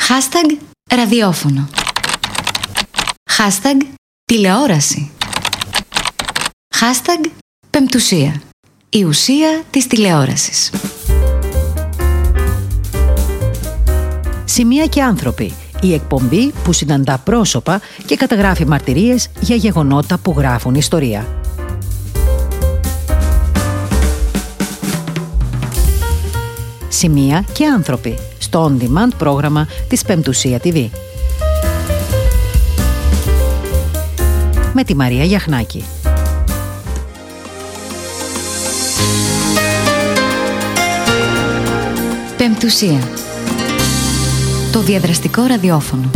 Hashtag ραδιόφωνο. Hashtag τηλεόραση. Hashtag πεμπτουσία. Η ουσία της τηλεόρασης. Σημεία και άνθρωποι. Η εκπομπή που συναντά πρόσωπα και καταγράφει μαρτυρίες για γεγονότα που γράφουν ιστορία. Σημεία και άνθρωποι. Στο on-demand πρόγραμμα της Πεμπτουσία TV. Με τη Μαρία Γιαχνάκη. Πεμπτουσία. Το διαδραστικό ραδιόφωνο.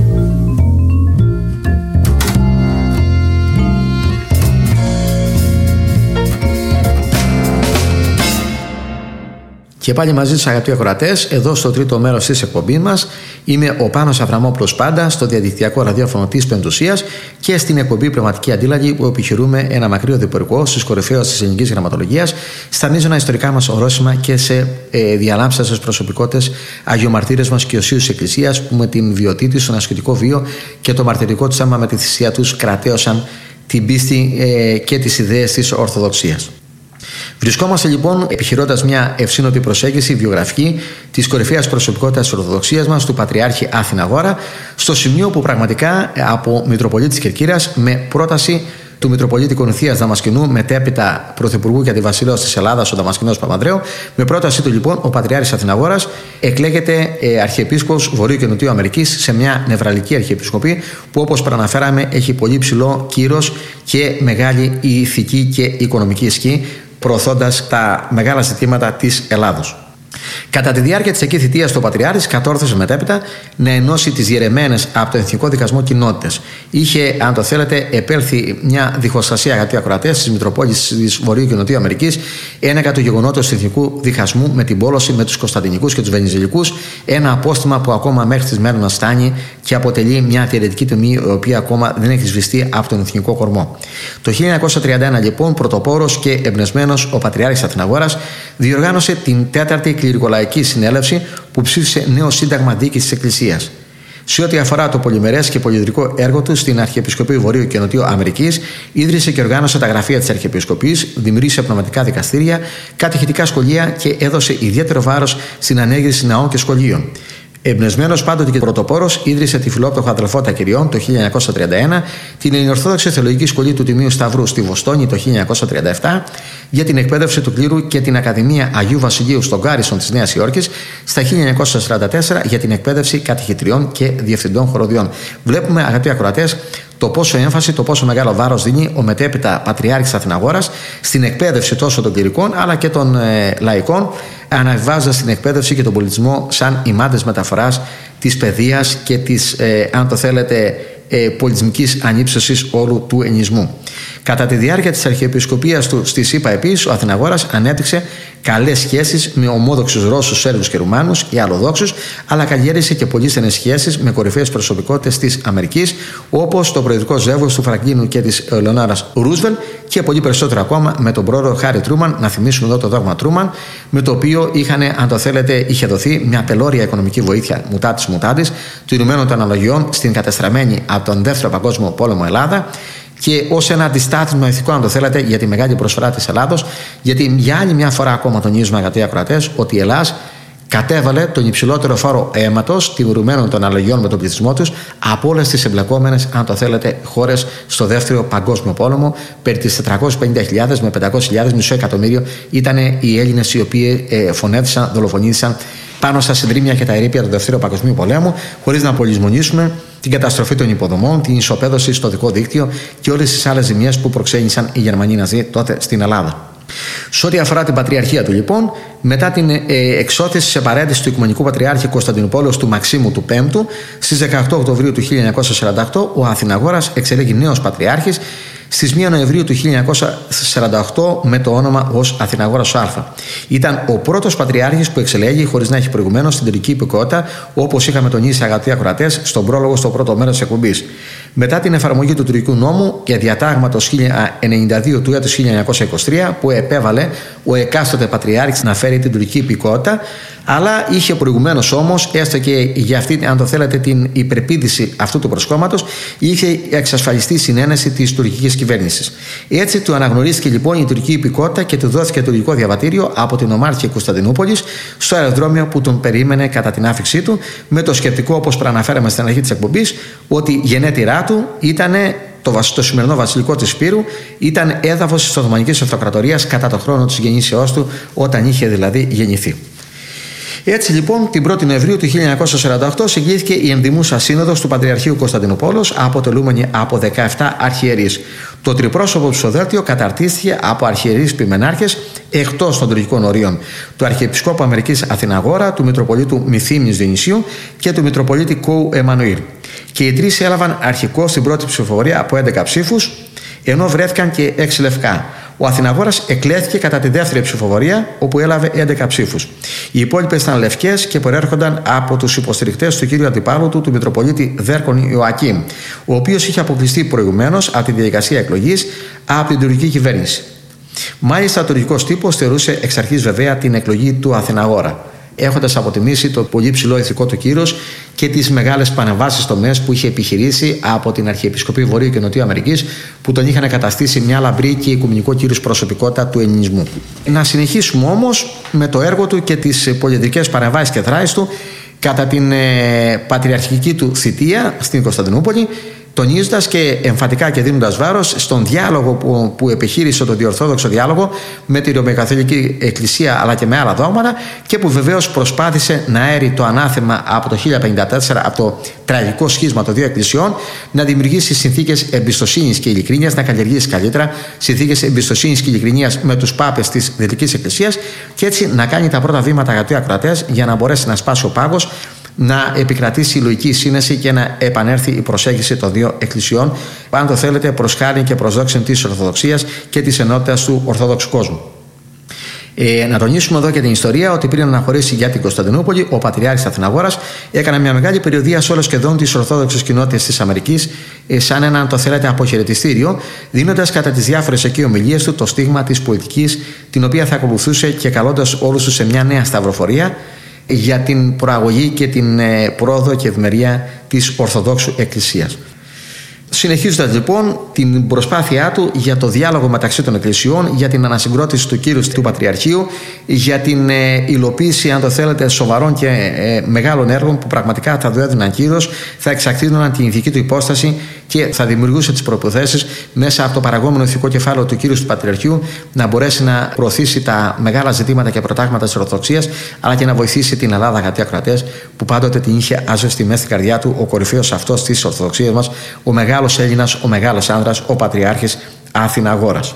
Και πάλι μαζί σας, αγαπητοί ακροατές, εδώ στο τρίτο μέρος της εκπομπής μας. Είμαι ο Πάνος Αβραμόπουλος, πάντα στο διαδικτυακό ραδιόφωνο της Πεμπτουσίας και στην εκπομπή Πνευματική Αντίλαγη, που επιχειρούμε ένα μακρύ οδηπορικό στους κορυφαίους της ελληνικής γραμματολογίας, στα μείζωνα ιστορικά μας ορόσημα και σε διαλάμψασες προσωπικότητες, αγιομαρτύρες μας και οσίους της Εκκλησίας, που με την βιωτή τους, τον ασκητικό βίο και το μαρτυρικό τους άμα με τη θυσία τους κρατέωσαν την πίστη και τις ιδέες της Ορθοδοξίας. Βρισκόμαστε λοιπόν επιχειρώντας μια ευσύνοπτη προσέγγιση βιογραφική της κορυφαίας προσωπικότητας της Ορθοδοξίας μας, του Πατριάρχη Αθηναγόρα, στο σημείο που πραγματικά από Μητροπολίτης Κερκύρας, με πρόταση του Μητροπολίτη Κονηθίας Δαμασκηνού, μετέπειτα Πρωθυπουργού και Αντιβασιλέως της Ελλάδας, ο Δαμασκηνός Παπανδρέου, με πρότασή του λοιπόν ο Πατριάρχης Αθηναγόρας εκλέγεται Αρχιεπίσκοπος Βορείου και Νοτιού Αμερικής σε μια νευραλική αρχιεπισκοπή που, όπως προαναφέραμε, έχει πολύ ψηλό κύρος και μεγάλη ηθική και οικονομική ισχύ, προωθώντας τα μεγάλα ζητήματα της Ελλάδος. Κατά τη διάρκεια της εκεί θητείας του Πατριάρχης, κατόρθωσε μετέπειτα να ενώσει τις διαιρεμένες από το Εθνικό Δικασμό κοινότητες. Είχε, αν το θέλετε, επέλθει μια διχοστασία, αγαπητοί ακροατές, της Μητροπόλης της Βορείου και Νοτιού Αμερικής, ένακα του γεγονότος του Εθνικού Διχασμού με την πόλωση με τους Κωνσταντινικούς και τους Βενιζελικούς, ένα απόστημα που ακόμα μέχρι τις μέρες μας φτάνει και αποτελεί μια θεωρητική τομή, η οποία ακόμα δεν έχει σβηστεί από τον εθνικό κορμό. Το 1931, λοιπόν, πρωτοπόρος και εμπνευσμένος, ο Πατριάρχης Αθηναγόρας διοργάνωσε την 4η Κληρικολαϊκή Συνέλευση που ψήφισε νέο σύνταγμα διοίκησης της Εκκλησίας. Σε ό,τι αφορά το πολυμερές και πολυεδρικό έργο του στην Αρχιεπισκοπή Βορείου και Νοτιού Αμερικής, ίδρυσε και οργάνωσε τα γραφεία της Αρχιεπισκοπής, δημιούργησε πνευματικά δικαστήρια, κατηχητικά σχολεία και έδωσε ιδιαίτερο βάρος στην ανέγερση ναών και σχολείων. Εμπνευσμένος πάντοτε και πρωτοπόρος, ίδρυσε τη Φιλόπτωχο Αδελφότητα Κυριών το 1931, την Ελληνοορθόδοξη Θεολογική Σχολή του Τιμίου Σταυρού στη Βοστόνη το 1937, για την εκπαίδευση του κλήρου και την Ακαδημία Αγίου Βασιλείου στον Γκάρισον της Νέας Υόρκης στα 1944 για την εκπαίδευση κατηχητριών και διευθυντών χοροδιών. Βλέπουμε, αγαπητοί ακροατές, το πόσο έμφαση, το πόσο μεγάλο βάρος δίνει ο μετέπειτα Πατριάρχης Αθηναγόρας στην εκπαίδευση τόσο των κληρικών αλλά και των λαϊκών, αναβιβάζοντας την εκπαίδευση και τον πολιτισμό σαν ημάντες μεταφοράς της παιδείας και της, αν το θέλετε, πολιτισμικής ανύψωσης όλου του ελληνισμού. Κατά τη διάρκεια της αρχιεπισκοπίας του στη ΣΥΠΑ, επίσης, ο Αθηναγόρας ανέπτυξε καλές σχέσεις με ομόδοξους Ρώσους, Σέρβους και Ρουμάνους και αλλοδόξους, αλλά καλλιέργησε και πολύ στενές σχέσεις με κορυφαίες προσωπικότητες της Αμερικής, όπως το προεδρικό ζεύγος του Φραγκλίνου και της Ελεονόρας Ρούσβελτ, και πολύ περισσότερο ακόμα με τον πρόεδρο Χάρι Τρούμαν. Να θυμίσουμε εδώ το δόγμα Τρούμαν, με το οποίο αν το θέλετε, είχε δοθεί μια πελώρια οικονομική βοήθεια μουτάτης μουτάντης του Ηνωμένων των Αναλογιών στην κατεστραμμένη από τον Δεύτερο Παγκόσμιο Πόλεμο Ελλάδα, και ως ένα αντιστάθμισμα ηθικό, αν το θέλετε, για τη μεγάλη προσφορά της Ελλάδος, γιατί για άλλη μια φορά ακόμα τονίζουμε, αγαπητοί ακροατές, ότι η Ελλάδα κατέβαλε τον υψηλότερο φόρο αίματος τιμωρουμένων των αναλογιών με τον πληθυσμό τους από όλες τις εμπλεκόμενες, αν το θέλετε, χώρες στο Δεύτερο Παγκόσμιο Πόλεμο. Περί τις 450.000 με 500.000, μισό εκατομμύριο, ήταν οι Έλληνες οι οποίοι φωνεύτησαν, δολοφονήθησαν πάνω στα συντρίμμια και τα ερείπια του Δεύτερου Παγκοσμίου Πολέμου, χωρίς να πολυσμονήσουμε την καταστροφή των υποδομών, την ισοπαίδωση στο δικό δίκτυο και όλες τις άλλες ζημιές που προξένησαν οι Γερμανοί Ναζί τότε στην Ελλάδα. Σε ό,τι αφορά την πατριαρχία του, λοιπόν, μετά την εξώθηση της επαρέτησης του Οικουμενικού Πατριάρχη Κωνσταντινούπολεως του Μαξίμου του Πέμπτου, στις 18 Οκτωβρίου του 1948, ο Αθηναγόρας εξελέγει νέος πατριάρχης στις 1 Νοεμβρίου του 1948 με το όνομα ως Αθηναγόρας Α. Ήταν ο πρώτος πατριάρχης που εξελέγει χωρίς να έχει προηγουμένως την τουρκική υπηκότητα, όπως είχαμε τονίσει, αγαπητοί ακροατές, στον πρόλογο στο πρώτο μέρος της εκπομπής. Μετά την εφαρμογή του τουρκικού νόμου και διατάγματος 1092 του έτους 1923, που επέβαλε ο εκάστοτε πατριάρχης να φέρει την τουρκική υπηκότητα, αλλά είχε προηγουμένως όμως, έστω και για αυτή, αν το θέλετε, την υπερπήδηση αυτού του προσκόμματος, είχε εξασφαλιστεί συνένεση της τουρκικής κυβέρνησης. Έτσι του αναγνωρίστηκε λοιπόν η τουρκική υπηκότητα και του δόθηκε τουρκικό διαβατήριο από την Ομάρχη Κωνσταντινούπολης στο αεροδρόμιο που τον περίμενε κατά την άφηξή του, με το σκεπτικό, όπως προαναφέραμε στην αρχή της εκπομπής, ότι η γενέτειρά του ήταν το σημερινό βασιλικό της Σπύρου, ήταν έδαφος της Οθωμανικής Αυτοκρατορίας κατά το χρόνο της γεννήσεώς του, όταν είχε δηλαδή γεννηθεί. Έτσι λοιπόν, την 1η Νοεμβρίου του 1948 συγκλήθηκε η ενδημούσα σύνοδος του Πατριαρχείου Κωνσταντινούπολης, αποτελούμενη από 17 αρχιερείς. Το τριπρόσωπο ψηφοδέλτιο καταρτίστηκε από αρχιερείς ποιμενάρχες εκτός των τουρκικών ορίων, του Αρχιεπισκόπου Αμερικής Αθηναγόρα, του Μητροπολίτου Μυθύμνης Διονυσίου και του Μητροπολίτη Κόου Εμμανουήλ. Και οι τρεις έλαβαν αρχικώς στην πρώτη ψηφοφορία από 11 ψήφους, ενώ βρέθηκαν και 6 λευκά. Ο Αθηναγόρας εκλέχθηκε κατά τη δεύτερη ψηφοφορία, όπου έλαβε 11 ψήφους. Οι υπόλοιπες ήταν λευκές και προέρχονταν από τους υποστηρικτές του κύριου αντιπάλου του Μητροπολίτη Δέρκον Ιωακήμ, ο οποίος είχε αποκλειστεί προηγουμένως από τη διαδικασία εκλογής από την τουρκική κυβέρνηση. Μάλιστα, ο τουρκικός τύπος θεωρούσε εξ αρχής βέβαια την εκλογή του Αθηναγόρα, έχοντας αποτιμήσει το πολύ ψηλό ηθικό του κύρος και τις μεγάλες πανεμβάσεις τομές που είχε επιχειρήσει από την Αρχιεπισκοπή Βορείου και Νοτιού Αμερικής, που τον είχαν καταστήσει μια λαμπρή και οικουμενικό κύρος προσωπικότητα του ελληνισμού. Να συνεχίσουμε όμως με το έργο του και τις πολιτικές παρεμβάσεις και δράσεις του κατά την πατριαρχική του θητεία στην Κωνσταντινούπολη, τονίζοντας και εμφατικά και δίνοντας βάρος στον διάλογο που επιχείρησε, τον διορθόδοξο διάλογο με τη Ρωμαιοκαθολική Εκκλησία αλλά και με άλλα δόγματα, και που βεβαίως προσπάθησε να έρει το ανάθεμα από το 1054, από το τραγικό σχίσμα των δύο εκκλησιών, να δημιουργήσει συνθήκες εμπιστοσύνης και ειλικρίνειας, να καλλιεργήσει καλύτερα συνθήκες εμπιστοσύνης και ειλικρινείας με τους πάπες της Δυτικής Εκκλησίας, και έτσι να κάνει τα πρώτα βήματα, αγαπητοί ακροατές, για να μπορέσει να σπάσει ο πάγος, να επικρατήσει η λογική σύνεση και να επανέλθει η προσέγγιση των δύο εκκλησιών, αν το θέλετε, προς χάρη και προς δόξην της Ορθοδοξίας και της ενότητας του Ορθόδοξου κόσμου. Να τονίσουμε εδώ και την ιστορία ότι πριν να χωρίσει για την Κωνσταντινούπολη, ο Πατριάρχης Αθηναγόρας έκανε μια μεγάλη περιοδεία σε όλες σχεδόν τις Ορθόδοξες κοινότητες της Αμερικής, σαν ένα, αν το θέλετε, αποχαιρετιστήριο, δίνοντας κατά τις διάφορες εκεί ομιλίες του το στίγμα της πολιτικής, την οποία θα ακολουθούσε, και καλώντας όλους τους σε μια νέα σταυροφορία για την προαγωγή και την πρόοδο και ευημερία της Ορθοδόξου Εκκλησίας. Συνεχίζοντας λοιπόν την προσπάθειά του για το διάλογο μεταξύ των εκκλησιών, για την ανασυγκρότηση του κύρους του Πατριαρχείου, για την υλοποίηση, αν το θέλετε, σοβαρών και μεγάλων έργων που πραγματικά θα του έδιναν κύρος, θα εξακτήνωναν την ηθική του υπόσταση και θα δημιουργούσε τις προϋποθέσεις μέσα από το παραγόμενο ηθικό κεφάλαιο του κύρους του Πατριαρχείου να μπορέσει να προωθήσει τα μεγάλα ζητήματα και προτάγματα της Ορθοδοξίας, αλλά και να βοηθήσει την Ελλάδα, αγαπητοί ακροατές, που πάντοτε την είχε άζωστη μέσα στην καρδιά του ο κορυφαίος αυτός της Ορθοδοξίας μας, ο μεγάλος Έλληνας, ο μεγάλος άνδρας, ο Πατριάρχης Αθηναγόρας.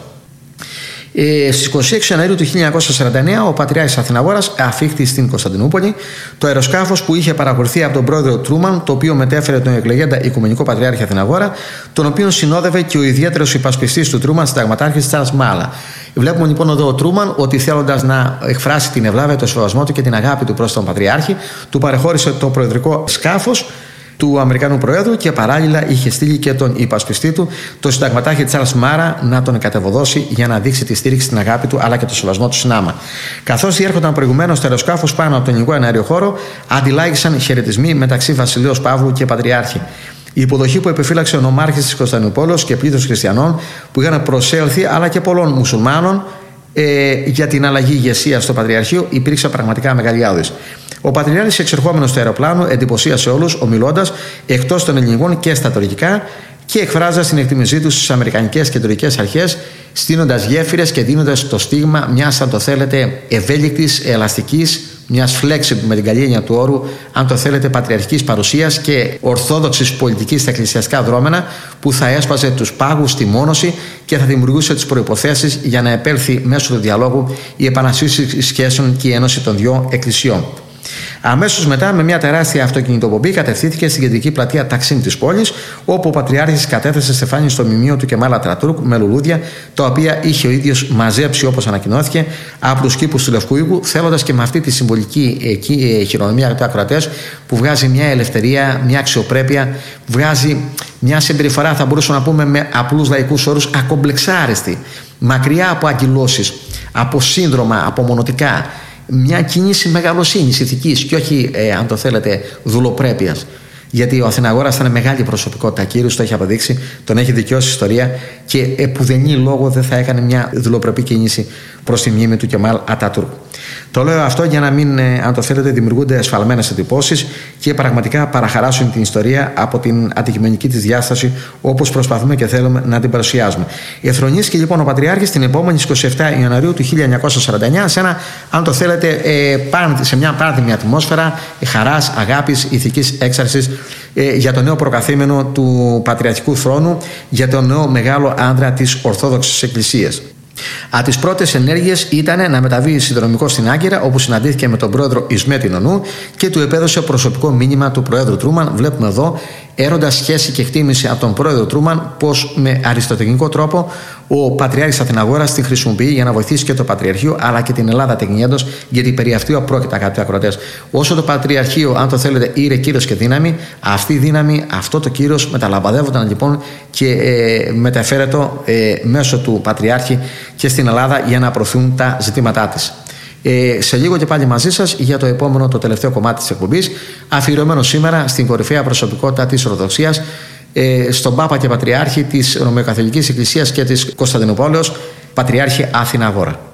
Στις 26 Ιανουαρίου του 1949 ο Πατριάρχης Αθηναγόρας αφήχθη στην Κωνσταντινούπολη. Το αεροσκάφος που είχε παραχωρηθεί από τον πρόεδρο Τρούμαν, το οποίο μετέφερε τον εκλεγέντα Οικουμενικό Πατριάρχη Αθηναγόρα, τον οποίο συνόδευε και ο ιδιαίτερος υπασπιστής του Τρούμαν, συνταγματάρχης Τσάρλς Μάλα. Βλέπουμε λοιπόν εδώ ο Τρούμαν ότι, θέλοντας να εκφράσει την ευλάβεια, το σεβασμό του και την αγάπη του προς τον Πατριάρχη, του παρεχώρησε το προεδρικό σκάφος του Αμερικανού Προέδρου και παράλληλα είχε στείλει και τον υπασπιστή του, τον συνταγματάρχη Τσάρλς Μάρα, να τον κατεβοδώσει για να δείξει τη στήριξη, την αγάπη του αλλά και το σεβασμό του στην άμα. Καθώς διέρχονταν προηγουμένως το αεροσκάφος πάνω από τον ελληνικό εναέριο χώρο, αντιλάγησαν χαιρετισμοί μεταξύ Βασιλέως Παύλου και Πατριάρχη. Η υποδοχή που επιφύλαξε ο νομάρχης της Κωνσταντινούπολης και πλήθος χριστιανών που είχαν προσέλθει, αλλά και πολλών μουσουλμάνων, για την αλλαγή ηγεσία στο Πατριαρχείο υπήρξε πραγματικά μεγαλειώδης. Ο Πατριάρχης, εξερχόμενος στο αεροπλάνο, εντυπωσίασε όλους, ομιλώντας εκτός των ελληνικών και στα τουρκικά και εκφράζοντας την εκτίμησή του στις αμερικανικές και τουρκικές αρχές, στείνοντας γέφυρες και δίνοντας το στίγμα μιας, αν το θέλετε, ευέλικτης, ελαστικής, μιας flexible, με την καλή έννοια του όρου, αν το θέλετε, πατριαρχικής παρουσίας και ορθόδοξης πολιτικής στα εκκλησιαστικά δρόμενα, που θα έσπαζε τους πάγους στη μόνωση και θα δημιουργούσε τις προϋποθέσεις για να επέλθει μέσω του διαλόγου η επανασύσταση σχέσεων και η ένωση των δυο εκκλησιών. Αμέσως μετά, με μια τεράστια αυτοκινητοπομπή, κατευθύνθηκε στην κεντρική πλατεία Ταξίμ της πόλης, όπου ο Πατριάρχης κατέθεσε στεφάνι στο μνημείο του Κεμάλ Ατατούρκ με λουλούδια, τα οποία είχε ο ίδιος μαζέψει, όπως ανακοινώθηκε, από τους κήπους του Λευκού Οίκου, θέλοντας και με αυτή τη συμβολική χειρονομία του ακροατές, που βγάζει μια ελευθερία, μια αξιοπρέπεια, βγάζει Μια συμπεριφορά, θα μπορούσαμε να πούμε με απλούς λαϊκούς όρους, ακομπλεξάριστη, μακριά από αγκυλώσεις, από σύνδρομα, από μονοτικά. Μια κίνηση μεγαλοσύνης ηθικής και όχι, αν το θέλετε, δουλοπρέπειας. Γιατί ο Αθηναγόρας ήταν μεγάλη προσωπικότητα, κύριος, το έχει αποδείξει, τον έχει δικαιώσει η ιστορία και επουδενή λόγο δεν θα έκανε μια δουλοπρεπή κίνηση προς τη μνήμη του Κεμάλ Ατατούρκ. Το λέω αυτό για να μην, αν το θέλετε, δημιουργούνται εσφαλμένες εντυπώσεις και πραγματικά παραχαράσουν την ιστορία από την αντικειμενική της διάσταση, όπως προσπαθούμε και θέλουμε να την παρουσιάζουμε. Εθρονίστηκε λοιπόν ο Πατριάρχης την επόμενη 27 Ιανουαρίου του 1949 σε ένα, αν το θέλετε, σε μια πάρτιμη ατμόσφαιρα χαράς, αγάπης, ηθικής έξαρσης για τον νέο προκαθήμενο του Πατριαρχικού θρόνου, για τον νέο μεγάλο άντρα της Ορθόδοξης Εκκλησίας. Τις πρώτες ενέργειες ήταν να μεταβεί συνδρομικό στην Άγκυρα, όπου συναντήθηκε με τον πρόεδρο Ισμέτη Νονού και του επέδωσε προσωπικό μήνυμα του πρόεδρου Τρούμαν. Βλέπουμε εδώ, έροντας σχέση και εκτίμηση από τον πρόεδρο Τρούμαν, πως με αριστοτελικό τρόπο ο Πατριάρχης Αθηναγόρας τη χρησιμοποιεί για να βοηθήσει και το Πατριαρχείο αλλά και την Ελλάδα τεκνιέντος, γιατί περί αυτού πρόκειται, αγαπητοί ακροατές. Όσο το Πατριαρχείο, αν το θέλετε, είναι κύρος και δύναμη, αυτή η δύναμη, αυτό το κύρος μεταλαμπαδεύονταν λοιπόν και μεταφέρεται μέσω του Πατριάρχη και στην Ελλάδα για να προωθούν τα ζητήματά της. Σε λίγο και πάλι μαζί σας για το επόμενο, το τελευταίο κομμάτι της εκπομπής, αφιερωμένο σήμερα στην κορυφαία προσωπικότητα της Ορθοδοξίας, στον Πάπα και Πατριάρχη της Ρωμαιοκαθολικής Εκκλησίας και της Κωνσταντινούπολης, Πατριάρχη Αθηναγόρα.